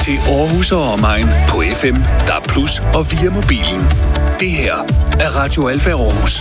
til Aarhus og omegn på FM, DAB+ og via mobilen. Det her er Radio Alfa Aarhus.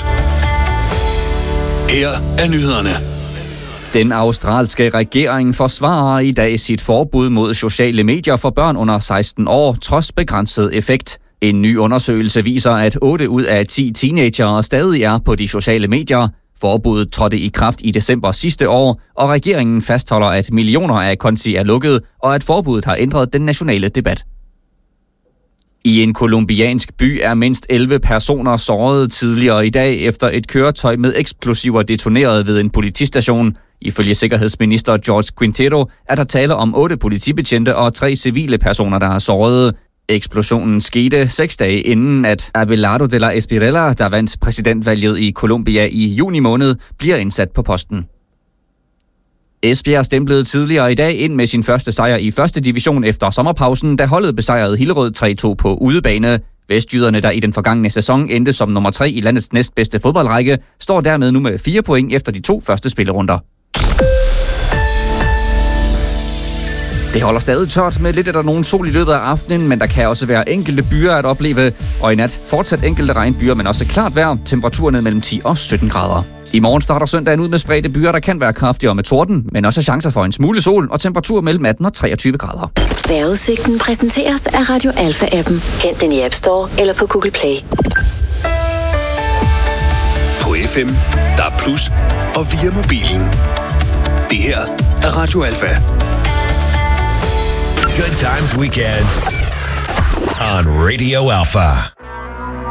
Her er nyhederne. Den australske regering forsvarer i dag sit forbud mod sociale medier for børn under 16 år, trods begrænset effekt. En ny undersøgelse viser, at 8 ud af 10 teenagere stadig er på de sociale medier. Forbuddet trådte i kraft i december sidste år, og regeringen fastholder, at millioner af konti er lukket, og at forbuddet har ændret den nationale debat. I en colombiansk by er mindst 11 personer såret tidligere i dag, efter et køretøj med eksplosiver detoneret ved en politistation. Ifølge sikkerhedsminister Jorge Quintero er der tale om 8 politibetjente og 3 civile personer, der er såret. Eksplosionen skete 6 dage inden, at Abelardo de la Espriella, der vandt præsidentvalget i Colombia i juni måned, bliver indsat på posten. Esbjerg stemplede tidligere i dag ind med sin første sejr i første division efter sommerpausen, da holdet besejrede Hillerød 3-2 på udebane. Vestjyderne, der i den forgangne sæson endte som nummer 3 i landets næstbedste fodboldrække, står dermed nu med 4 point efter de 2 første spillerunder. Det holder stadig tørt med lidt af nogen sol i løbet af aftenen, men der kan også være enkelte byer at opleve, og i nat fortsat enkelte regnbyer, men også klart vejr, temperaturen mellem 10 og 17 grader. I morgen starter søndagen ud med spredte byer, der kan være kraftigere med torden, men også chancer for en smule sol og temperatur mellem 18 og 23 grader. Vejrudsigten præsenteres af Radio Alfa-appen. Hent den i App Store eller på Google Play. På FM, DAB+ og via mobilen. Det her er Radio Alfa. Good times weekends on Radio Alpha.